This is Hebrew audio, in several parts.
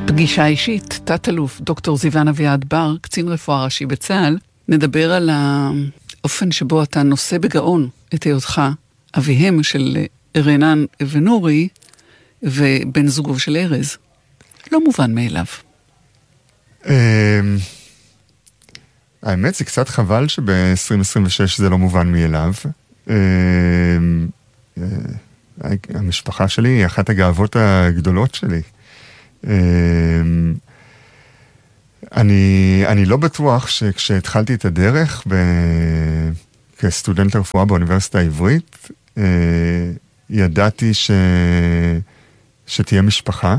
פגישה אישית, תת-אלוף דוקטור זיוון אביעד בר, קצין רפואה ראשי בצה"ל, נדבר על האופן שבו אתה נושא בגאון את היותך אביהם של רנן ונורי ובן זוגו של ארז. לא מובן מאליו. האמת זה קצת חבל שב-2026 זה לא מובן מאליו. המשפחה שלי היא אחת הגאוות הגדולות שלי. אני לא בטוח שכשהתחלתי את הדרך כסטודנט לרפואה באוניברסיטה העברית, ידעתי שתהיה משפחה,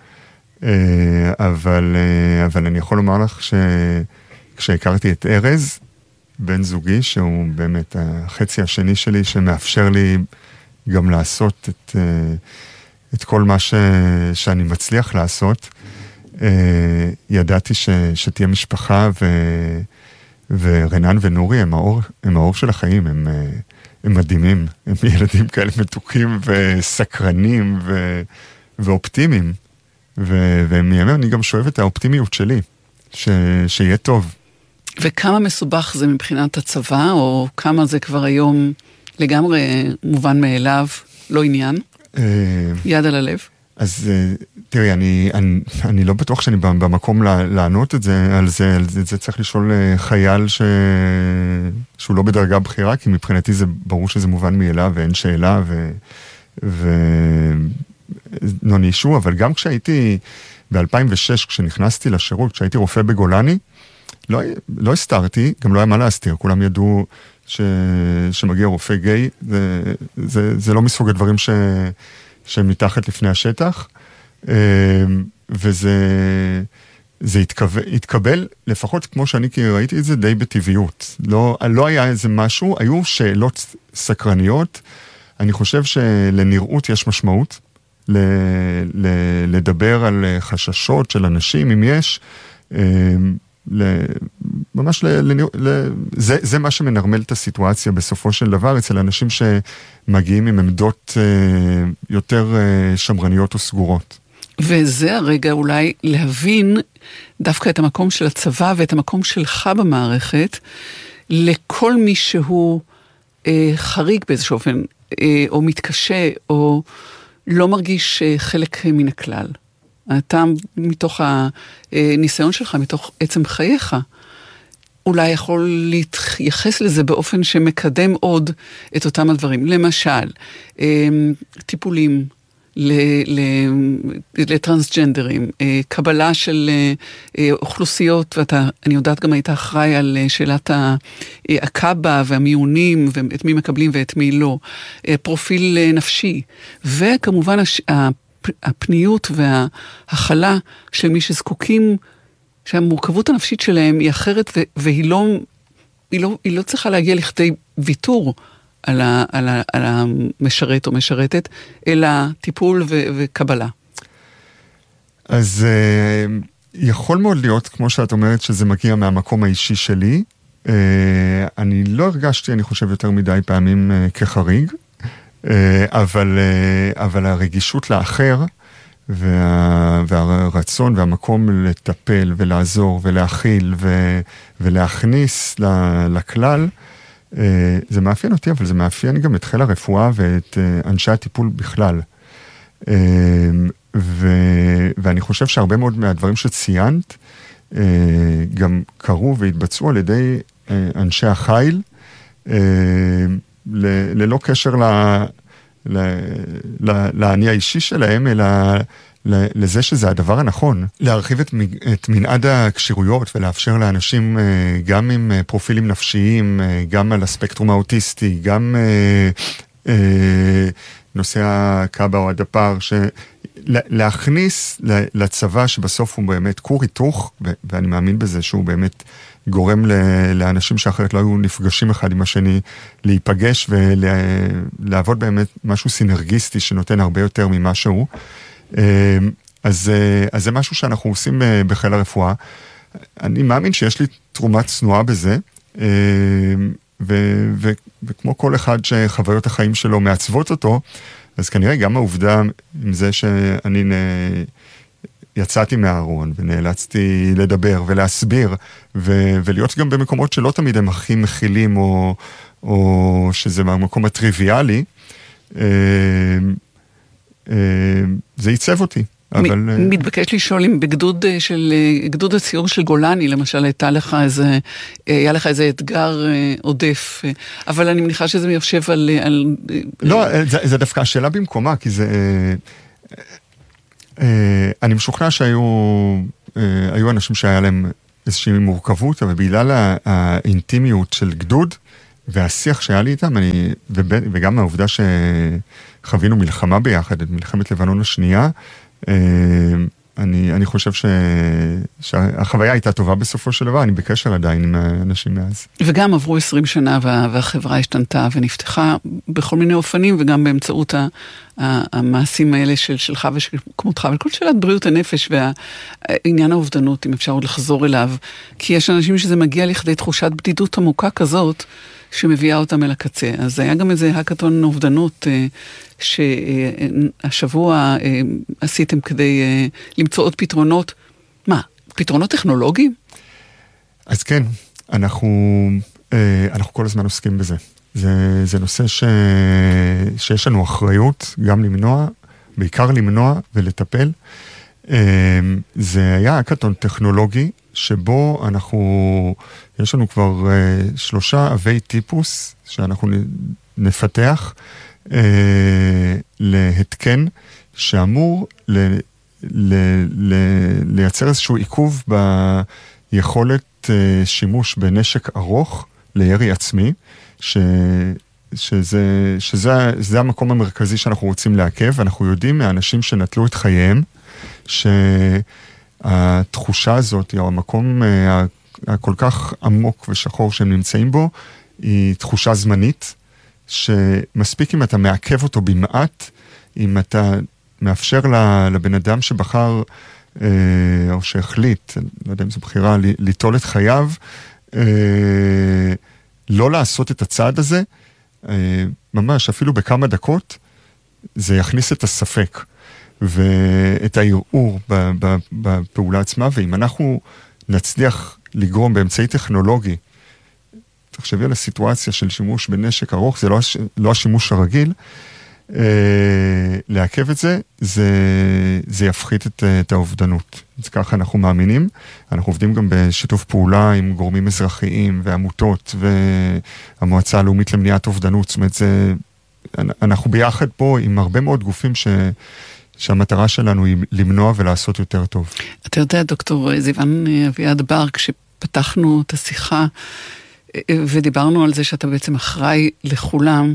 אבל אני יכול לומר לך כשהכרתי את ארז, בן זוגי, שהוא באמת החצי השני שלי, שמאפשר לי גם לעשות את כל מה שאני מצליח לעשות, ידעתי שתהיה משפחה, ורנן ונורי הם האור של החיים, הם מדהימים, הם ילדים כאלה מתוקים וסקרנים ואופטימיים, ומהם אני גם שואב את האופטימיות שלי, שיהיה טוב. וכמה מסובך זה מבחינת הצבא, או כמה זה כבר היום לגמרי מובן מאליו, לא עניין? יד על הלב? אז תראי, אני לא בטוח שאני במקום לענות את זה, על זה צריך לשאול חייל שהוא לא בדרגה בחירה, כי מבחינתי זה ברור שזה מובן מאליו ואין שאלה לא נישו, אבל גם כשהייתי ב-2006, כשנכנסתי לשירות, כשהייתי רופא בגולני, לא הסתרתי, גם לא היה מה להסתיר, כולם ידעו שמגיע רופא גיי, זה לא מסוג הדברים שמתחת לפני השטח, וזה התקבל, לפחות כמו שאני ראיתי את זה, די בטבעיות. לא היה איזה משהו, היו שאלות סקרניות, אני חושב שלנראות יש משמעות, לדבר על חששות של אנשים, אם יש, ממש זה מה שמנרמל את הסיטואציה בסופו של דבר, אצל אנשים שמגיעים עם עמדות יותר שמרניות או סגורות. וזה הרגע אולי להבין דווקא את המקום של הצבא ואת המקום שלך במערכת, לכל מי שהוא חריג באיזשהו אופן, או מתקשה, או לא מרגיש חלק מן הכלל. אתה מתוך הניסיון שלך, מתוך עצם חייך, אולי יכול להתייחס לזה באופן שמקדם עוד את אותם הדברים. למשל, טיפולים לטרנסג'נדרים, קבלה של אוכלוסיות, ואני יודעת גם היית אחראי על שאלת הקאבה והמיונים, ואת מי מקבלים ואת מי לא, פרופיל נפשי, וכמובן הפניות וההכלה של מי שזקוקים, שהמורכבות הנפשית שלהם היא אחרת, והיא לא צריכה להגיע לכדי ויתור על המשרת או משרתת, אלא טיפול וקבלה. אז יכול מאוד להיות, כמו שאת אומרת, שזה מגיע מהמקום האישי שלי. אני לא הרגשתי, אני חושב, יותר מדי פעמים כחריג, אבל הרגישות לאחר, והרצון והמקום לטפל ולעזור ולהכיל ולהכניס לכלל, זה מאפיין אותי, אבל זה מאפיין גם את חיל הרפואה ואת אנשי הטיפול בכלל. ואני חושב שהרבה מאוד מהדברים שציינת, גם קרו והתבצעו על ידי אנשי החיל, ללא קשר לעני האישי שלהם, אלא לזה שזה הדבר הנכון. להרחיב את מנעד הקשירויות ולאפשר לאנשים גם עם פרופילים נפשיים, גם על הספקטרום האוטיסטי, גם נושא הקאבה או הדפר, להכניס לצבא שבסוף הוא באמת כור היתוך, ואני מאמין בזה שהוא באמת גורם לאנשים שאחרת לא היו נפגשים אחד עם השני, להיפגש ולעבוד באמת משהו סינרגיסטי שנותן הרבה יותר ממשהו. אז זה משהו שאנחנו עושים בחיל הרפואה. אני מאמין שיש לי תרומה צנועה בזה, וכמו כל אחד שחוויות החיים שלו מעצבות אותו, אז כנראה גם העובדה עם זה שאני יצאתי מהארון ונאלצתי לדבר ולהסביר ולהיות גם במקומות שלא תמיד הם הכי מכילים או שזה במקום הטריוויאלי, זה ייצב אותי. מתבקש לשאול אם בגדוד גדוד הציור של גולני, למשל, היה לך איזה אתגר עודף, אבל אני מניחה שזה מיושב על... לא, זה דווקא השאלה במקומה, כי זה... אני משוכנע שהיו אנשים שהיה להם איזושהי מורכבות, אבל בגלל האינטימיות של גדוד, והשיח שהיה לי איתם, וגם העובדה שחווינו מלחמה ביחד, את מלחמת לבנון השנייה, אני חושב שהחוויה הייתה טובה בסופו של דבר, אני בקשר עדיין עם האנשים מאז. וגם עברו 20 שנה והחברה השתנתה ונפתחה בכל מיני אופנים, וגם באמצעות המעשים האלה שלך ושל כמותך, וכל שאלת בריאות הנפש והעניין האובדנות, אם אפשר עוד לחזור אליו, כי יש אנשים שזה מגיע לכדי תחושת בדידות עמוקה כזאת, שמביאה אותם אל הקצה. אז היה גם איזה הקטון אובדנות שהשבוע עשיתם כדי למצוא עוד פתרונות. מה? פתרונות טכנולוגיים? אז כן, אנחנו כל הזמן עוסקים בזה. זה נושא שיש לנו אחריות גם למנוע, בעיקר למנוע ולטפל. זה היה הקטון טכנולוגי שבו יש לנו כבר 3 אבי טיפוס שאנחנו נפתח להתקן שאמור לייצר איזשהו עיכוב ביכולת שימוש בנשק ארוך לירי עצמי, שזה המקום המרכזי שאנחנו רוצים לעכב, ואנחנו יודעים מאנשים שנטלו את חייהם, שהתחושה הזאת, או המקום הכל כך עמוק ושחור שהם נמצאים בו, היא תחושה זמנית, שמספיק אם אתה מעכב אותו במעט, אם אתה מאפשר לבן אדם שבחר, או שהחליט, לא יודע אם זו בחירה, ליטול את חייו, לא לעשות את הצעד הזה, ממש אפילו בכמה דקות, זה יכניס את הספק, ואת הערעור בפעולה עצמה, ואם אנחנו נצליח לגרום באמצעי טכנולוגי, תחשבי על הסיטואציה של שימוש בנשק ארוך, זה לא השימוש הרגיל, לעכב את זה יפחית את האובדנות. אז ככה אנחנו מאמינים, אנחנו עובדים גם בשיתוף פעולה עם גורמים אזרחיים ועמותות, והמועצה הלאומית למניעת אובדנות, זאת אומרת, אנחנו ביחד פה עם הרבה מאוד גופים שהמטרה שלנו היא למנוע ולעשות יותר טוב. אתה יודע, דוקטור זיוון אביעד בר, כשפתחנו את השיחה, ודיברנו על זה שאתה בעצם אחראי לכולם,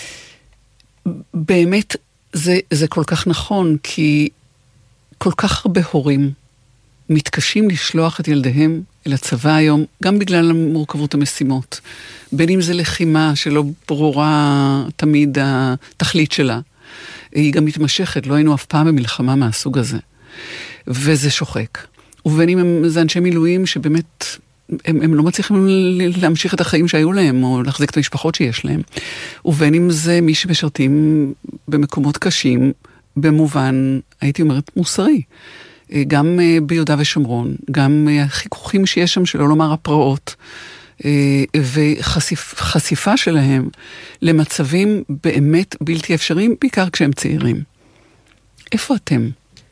באמת זה כל כך נכון, כי כל כך הרבה הורים מתקשים לשלוח את ילדיהם אל הצבא היום, גם בגלל מורכבות המשימות. בין אם זה לחימה שלא ברורה תמיד התכלית שלה. היא גם מתמשכת, לא היינו אף פעם במלחמה מהסוג הזה. וזה שוחק. ובין אם זה אנשי מילואים שבאמת הם לא מצליחים להמשיך את החיים שהיו להם, או להחזיק את המשפחות שיש להם. ובין אם זה מי שמשרתים במקומות קשים, במובן, הייתי אומרת, מוסרי. גם ביהודה ושומרון, גם החיכוכים שיש שם, שלא לומר הפרעות, וחשיפה שלהם למצבים באמת בלתי אפשריים, בעיקר כשהם צעירים. איפה אתם?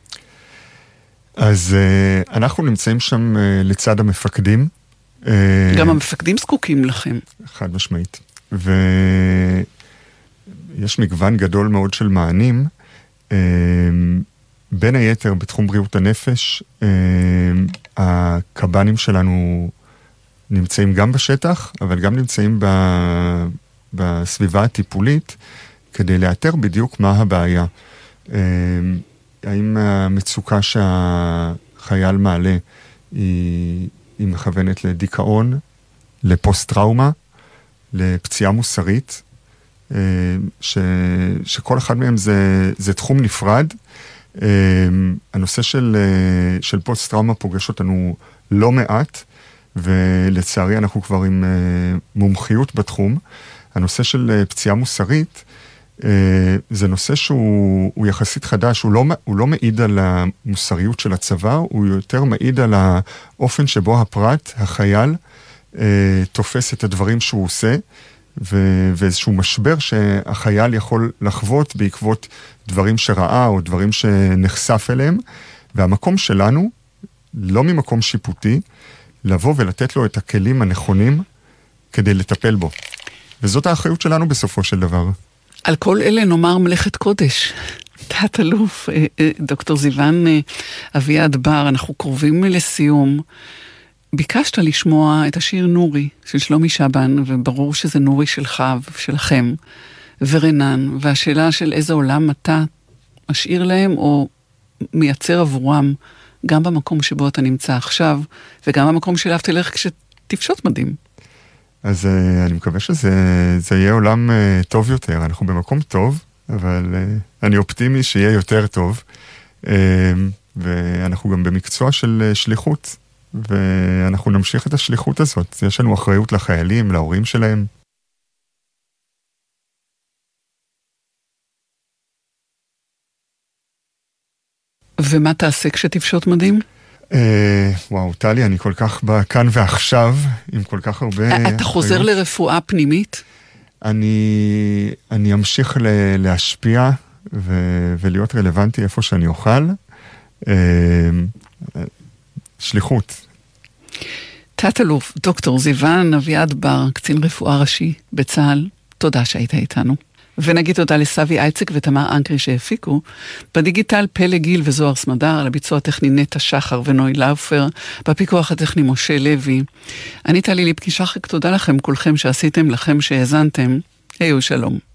אז אנחנו נמצאים שם לצד המפקדים. גם המפקדים זקוקים לכם. חד משמעית. ויש מגוון גדול מאוד של מענים, בין היתר בתחום בריאות הנפש, הקב"נים שלנו נמצאים גם בשטח, אבל גם נמצאים בסביבה הטיפולית, כדי לאתר בדיוק מה הבעיה. האם המצוקה שהחייל מעלה היא מכוונת לדיכאון, לפוסט-טראומה, לפציעה מוסרית, שכל אחד מהם זה תחום נפרד. הנושא של פוסט-טראומה פוגש אותנו לא מעט, ולצערי אנחנו כבר עם מומחיות בתחום. הנושא של פציעה מוסרית, זה נושא שהוא יחסית חדש, הוא לא מעיד על המוסריות של הצבא, הוא יותר מעיד על האופן שבו הפרט, החייל, תופס את הדברים שהוא עושה, ואיזשהו משבר שהחייל יכול לחוות בעקבות דברים שראה או דברים שנחשף אליהם, והמקום שלנו, לא ממקום שיפוטי, לבוא ולתת לו את הכלים הנכונים כדי לטפל בו. וזאת האחריות שלנו בסופו של דבר. על כל אלה נאמר מלאכת קודש. תת-אלוף, דוקטור זיוון אביעד בר, אנחנו קרובים לסיום. ביקשת לשמוע את השיר נורי של שלומי שבן, וברור שזה נורי שלך ושלכם, ורנן, והשאלה של איזה עולם אתה משאיר להם או מייצר עבורם, גם במקום שבו אתה נמצא עכשיו, וגם במקום שאליו תלך כשתפשוט מדים. אז אני מקווה שזה יהיה עולם טוב יותר. אנחנו במקום טוב, אבל אני אופטימי שיהיה יותר טוב. ואנחנו גם במקצוע של שליחות, ואנחנו נמשיך את השליחות הזאת. יש לנו אחריות לחיילים, להורים שלהם. ומה תעשה כשתפשוט מדים? וואו, טלי, אני כל כך כאן ועכשיו, עם כל כך הרבה... אתה חוזר לרפואה פנימית? אני אמשיך להשפיע ולהיות רלוונטי איפה שאני אוכל. שליחות. תת-אלוף, דוקטור זיוון אביעד בר, קצין רפואה ראשי בצה"ל, תודה שהיית איתנו. ונגיד תודה לסבי אייצק ותמר אנקרי שהפיקו, בדיגיטל פלא גיל וזוהר סמדר, על הביצוע הטכני נטע שחר ונוי לאופר, בפיקוח הטכני משה לוי. אני טלי ליפקין שחק, תודה לכם כולכם שעשיתם, לכם שהאזנתם, היו שלום.